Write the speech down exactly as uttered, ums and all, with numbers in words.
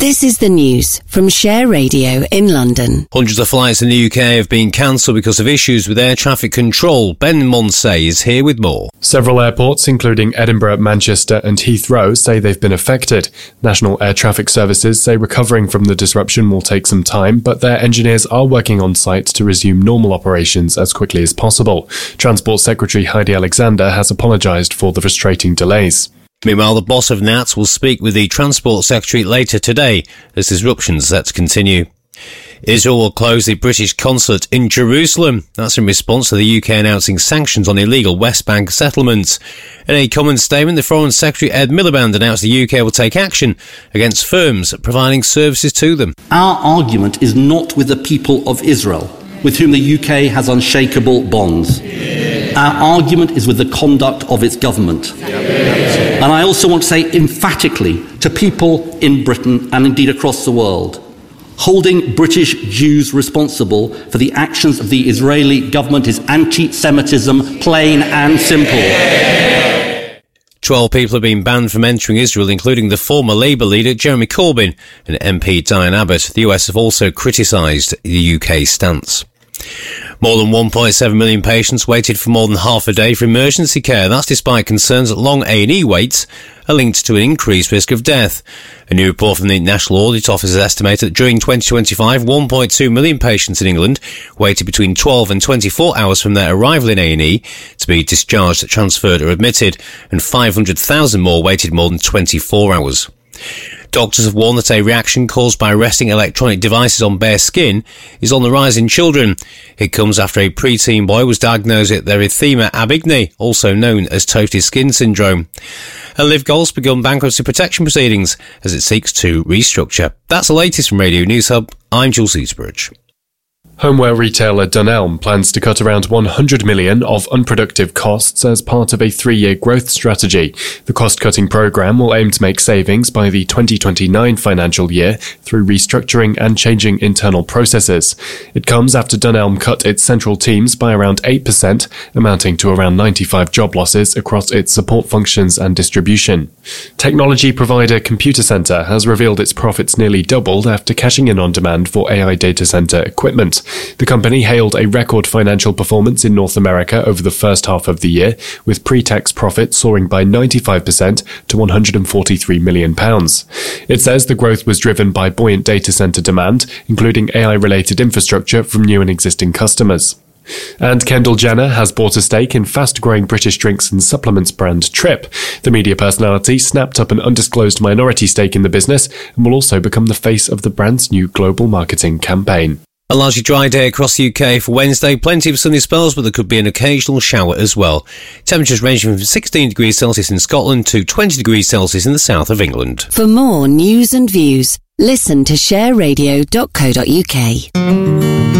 This is the news from Share Radio in London. Hundreds of flights in the U K have been cancelled because of issues with air traffic control. Ben Monsey is here with more. Several airports, including Edinburgh, Manchester and Heathrow, say they've been affected. National Air Traffic Services say recovering from the disruption will take some time, but their engineers are working on site to resume normal operations as quickly as possible. Transport Secretary Heidi Alexander has apologised for the frustrating delays. Meanwhile, the boss of N A T will speak with the Transport Secretary later today as disruptions are set to continue. Israel will close the British consulate in Jerusalem. That's in response to the U K announcing sanctions on illegal West Bank settlements. In a common statement, the Foreign Secretary Ed Miliband announced the U K will take action against firms providing services to them. Our argument is not with the people of Israel, with whom the U K has unshakable bonds. Our argument is with the conduct of its government. And I also want to say emphatically to people in Britain and indeed across the world, holding British Jews responsible for the actions of the Israeli government is anti-Semitism, plain and simple. Twelve people have been banned from entering Israel, including the former Labour leader Jeremy Corbyn and M P Diane Abbott. The U S have also criticised the U K stance. More than one point seven million patients waited for more than half a day for emergency care. That's despite concerns that long A and E waits are linked to an increased risk of death. A new report from the National Audit Office has estimated that during twenty twenty-five, one point two million patients in England waited between twelve and twenty-four hours from their arrival in A and E to be discharged, transferred or admitted, and five hundred thousand more waited more than twenty-four hours. Doctors have warned that a reaction caused by resting electronic devices on bare skin is on the rise in children. It comes after a preteen boy was diagnosed with erythema ab-igni, also known as toasted skin syndrome. And Liv Golf's begun bankruptcy protection proceedings as it seeks to restructure. That's the latest from Radio News Hub. I'm Jules Eastbridge. Homeware retailer Dunelm plans to cut around one hundred million dollars of unproductive costs as part of a three-year growth strategy. The cost-cutting programme will aim to make savings by the twenty twenty-nine financial year through restructuring and changing internal processes. It comes after Dunelm cut its central teams by around eight percent, amounting to around ninety-five job losses across its support functions and distribution. Technology provider Computacenter has revealed its profits nearly doubled after cashing in on demand for A I data center equipment. The company hailed a record financial performance in North America over the first half of the year, with pre-tax profit soaring by ninety-five percent to one hundred forty-three million pounds. It says the growth was driven by buoyant data center demand, including A I-related infrastructure from new and existing customers. And Kendall Jenner has bought a stake in fast-growing British drinks and supplements brand Trip. The media personality snapped up an undisclosed minority stake in the business and will also become the face of the brand's new global marketing campaign. A largely dry day across the U K for Wednesday. Plenty of sunny spells, but there could be an occasional shower as well. Temperatures ranging from sixteen degrees Celsius in Scotland to twenty degrees Celsius in the south of England. For more news and views, listen to share radio dot co dot uk.